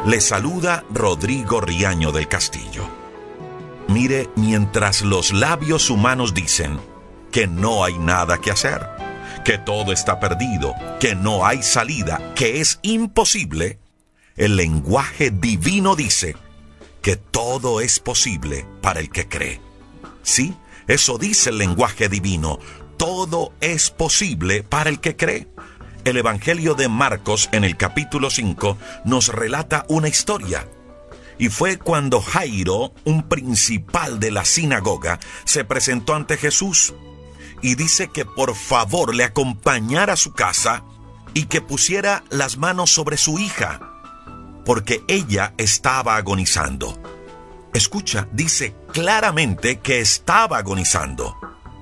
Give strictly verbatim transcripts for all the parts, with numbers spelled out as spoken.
Le saluda Rodrigo Riaño del Castillo. Mire, mientras los labios humanos dicen que no hay nada que hacer, que todo está perdido, que no hay salida, que es imposible, el lenguaje divino dice que todo es posible para el que cree. Sí, eso dice el lenguaje divino. Todo es posible para el que cree. El Evangelio de Marcos, en el capítulo cinco, nos relata una historia. Y fue cuando Jairo, un principal de la sinagoga, se presentó ante Jesús y dice que por favor le acompañara a su casa y que pusiera las manos sobre su hija, porque ella estaba agonizando. Escucha, dice claramente que estaba agonizando.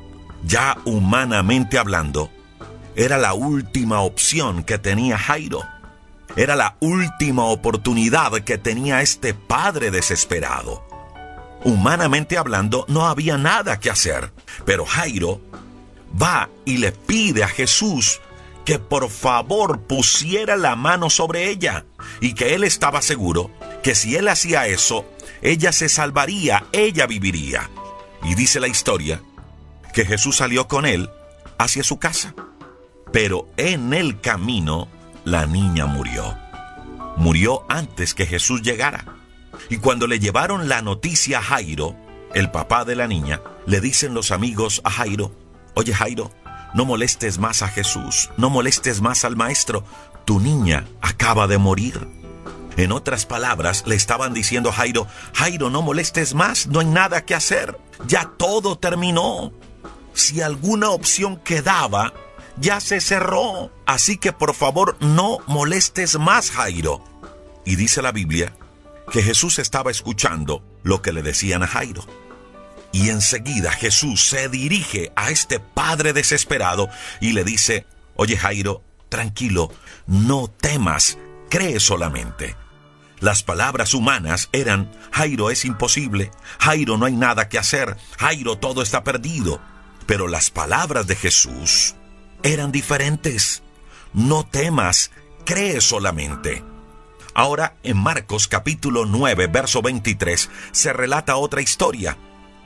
Ya humanamente hablando, era la última opción que tenía Jairo. Era la última oportunidad que tenía este padre desesperado. Humanamente hablando, no había nada que hacer. Pero Jairo va y le pide a Jesús que por favor pusiera la mano sobre ella, y que él estaba seguro que si él hacía eso, ella se salvaría, ella viviría. Y dice la historia que Jesús salió con él hacia su casa. Pero en el camino, la niña murió. Murió antes que Jesús llegara. Y cuando le llevaron la noticia a Jairo, el papá de la niña, le dicen los amigos a Jairo: oye Jairo, no molestes más a Jesús, no molestes más al maestro, tu niña acaba de morir. En otras palabras, le estaban diciendo a Jairo: Jairo, no molestes más, no hay nada que hacer, ya todo terminó. Si alguna opción quedaba, ya se cerró, así que por favor no molestes más, Jairo. Y dice la Biblia que Jesús estaba escuchando lo que le decían a Jairo. Y enseguida Jesús se dirige a este padre desesperado y le dice: oye Jairo, tranquilo, no temas, cree solamente. Las palabras humanas eran: Jairo, es imposible, Jairo, no hay nada que hacer, Jairo, todo está perdido. Pero las palabras de Jesús eran diferentes. No temas, cree solamente. Ahora, en Marcos capítulo nueve, verso veintitrés, se relata otra historia.